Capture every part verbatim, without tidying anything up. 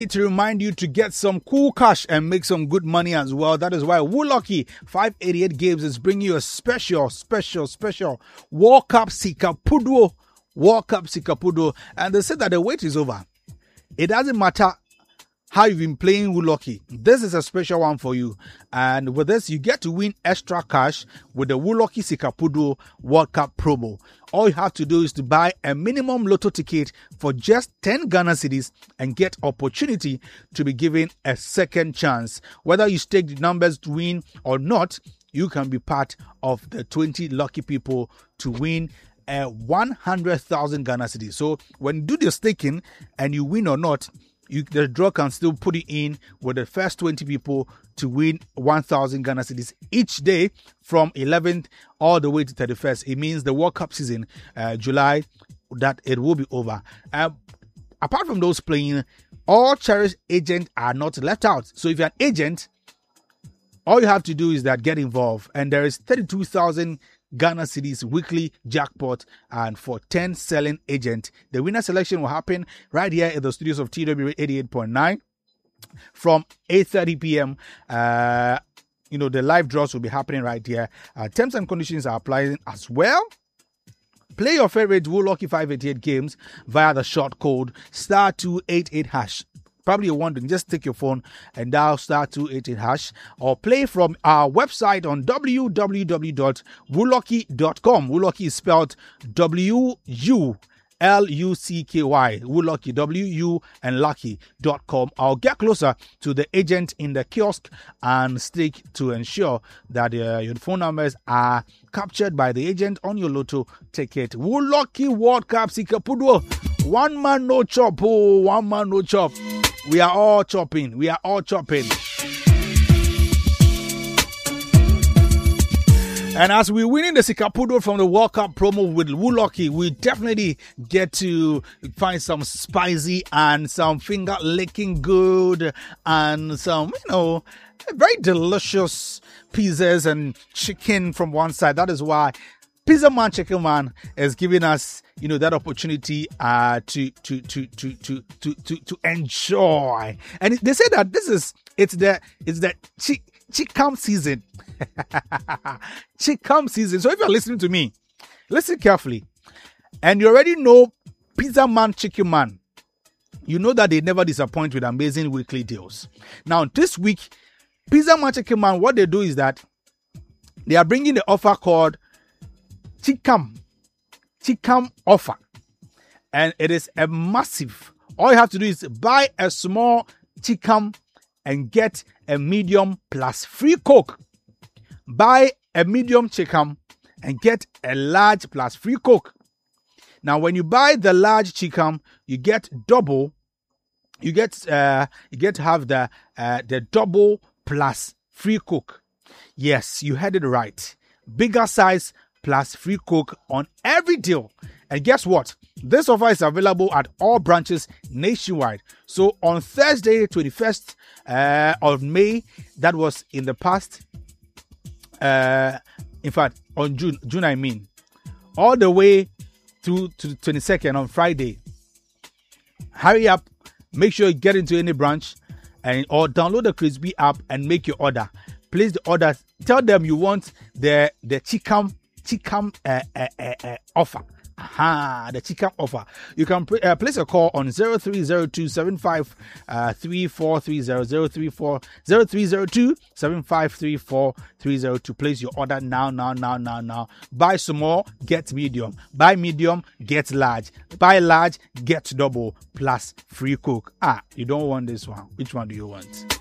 to remind you to get some cool cash and make some good money as well. That is why Woolocky five eighty-eight Games is bringing you a special, special, special World Cup Sikapudo. World Cup Sikapudo. And they said that the wait is over. It doesn't matter how you've been playing Woolocky. This is a special one for you. And with this, you get to win extra cash with the Woolocky Sikapudo World Cup promo. All you have to do is to buy a minimum lotto ticket for just ten Ghana cedis and get opportunity to be given a second chance. Whether you stake the numbers to win or not, you can be part of the twenty lucky people to win a one hundred thousand Ghana cedis. So when you do the staking and you win or not, You, the draw can still put it in with the first twenty people to win one thousand Ghana cedis each day from eleventh all the way to thirty-first. It means the World Cup season, uh, July, that it will be over. Uh, apart from those playing, all cherished agents are not left out. So if you're an agent, all you have to do is that get involved. And there is thirty-two thousand Ghana cedis weekly jackpot, and for ten selling agent, the winner selection will happen right here in the studios of T W eighty-eight point nine from eight thirty p.m. Uh, you know, the live draws will be happening right here. Uh, terms and conditions are applying as well. Play your favorite Woolocky five eighty-eight games via the short code star two eighty-eight hash. Probably you're wondering, just take your phone and dial star two eighty-eight hash, or play from our website on w w w dot woolocky dot com. Woolocky is spelled W U L U C K Y. Woolocky, W U and lucky dot com. I'll get closer to the agent in the kiosk and stake to ensure that uh, your phone numbers are captured by the agent on your lotto ticket. Woolocky World Cup Sikapudo. One man no chop. Oh, one man no chop. We are all chopping. We are all chopping. And as we're winning the Sikapudo from the World Cup promo with Woolocky, we definitely get to find some spicy and some finger licking good and some, you know, very delicious pizzas and chicken from one side. That is why Pizza Man Chicken Man is giving us, you know, that opportunity uh, to, to, to, to, to, to, to, to enjoy. And they say that this is, it's the, it's the chi- Chikam season. Chikam season. So if you're listening to me, listen carefully. And you already know Pizza Man Chicken Man. You know that they never disappoint with amazing weekly deals. Now, this week, Pizza Man Chicken Man, what they do is that they are bringing the offer called Chikam, Chikam offer, and it is a massive. All you have to do is buy a small Chikam and get a medium plus free Coke. Buy a medium Chikam and get a large plus free Coke. Now, when you buy the large Chikam, you get double. You get uh, you get to have the uh, the double plus free Coke. Yes, you had it right. Bigger size plus free Coke on every deal. And guess what? This offer is available at all branches nationwide. So on Thursday, twenty-first uh, of May, that was in the past. Uh, in fact, on June, June I mean, all the way through to the twenty-second on Friday. Hurry up! Make sure you get into any branch and or download the Crispy app and make your order. Place the order. Tell them you want the the Chikam. Chikam uh, uh, uh, uh, offer. Aha, the Chikam offer. You can pr- uh, place a call on zero three zero two seven five three four three zero, zero three four zero three zero two seven five three four three zero to place your order now, now, now, now, now. Buy small, get medium. Buy medium, get large. Buy large, get double plus free Coke. Ah, you don't want this one. Which one do you want?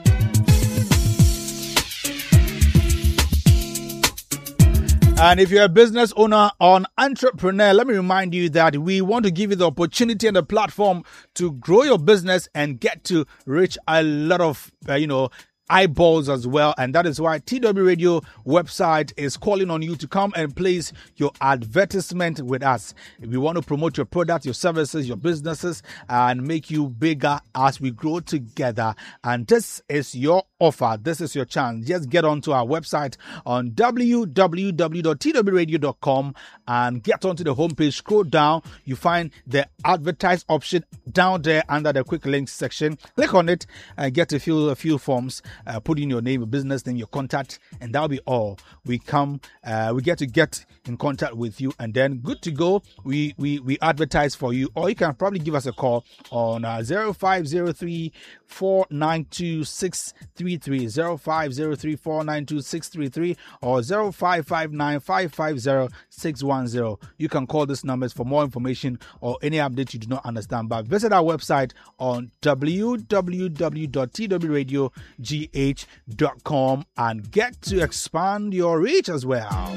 And if you're a business owner or an entrepreneur, let me remind you that we want to give you the opportunity and the platform to grow your business and get to reach a lot of, uh, you know, eyeballs as well. And that is why T W Radio website is calling on you to come and place your advertisement with us. If you want to promote your products, your services, your businesses, and make you bigger as we grow together. And this is your offer. This is your chance. Just get onto our website on w w w dot t w radio dot com and get onto the homepage. Scroll down. You find the advertise option down there under the quick links section. Click on it and get a few a few forms. Uh, put in your name, your business name, your contact, and that'll be all. We come, uh, we get to get in contact with you, and then good to go. We we we advertise for you, or you can probably give us a call on uh, zero five zero three, four nine two, six three three, zero five zero three, four nine two, six three three, or zero five five nine, five five zero, six one zero. You can call these numbers for more information or any update you do not understand. But visit our website on w w w dot t w radio g h dot com and get to expand your reach as well.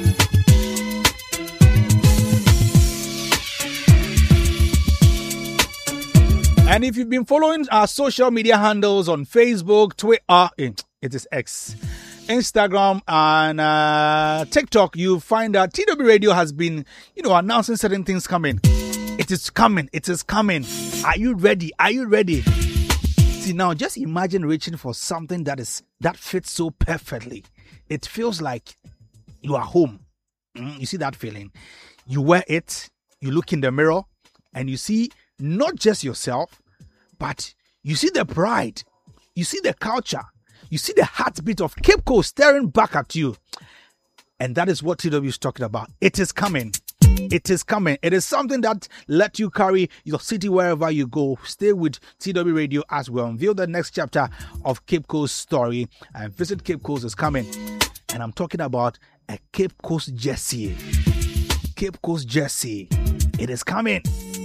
And if you've been following our social media handles on Facebook, Twitter, it is X, Instagram, and uh, TikTok, you find that T W Radio has been, you know, announcing certain things coming. It is coming. It is coming. Are you ready? Are you ready? See, now just imagine reaching for something that is that fits so perfectly. It feels like you are home. Mm, you see that feeling? You wear it, you look in the mirror, and you see not just yourself, but you see the pride, you see the culture, you see the heartbeat of Cape Coast staring back at you. And that is what T W is talking about. It is coming. It is coming. It is something that let you carry your city wherever you go. Stay with T W Radio as we unveil the next chapter of Cape Coast story. And Visit Cape Coast is coming. And I'm talking about a Cape Coast jersey. Cape Coast jersey. It is coming.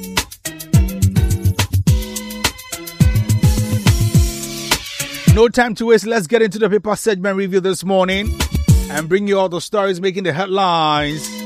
No time to waste. Let's get into the paper segment review this morning and bring you all the stories making the headlines.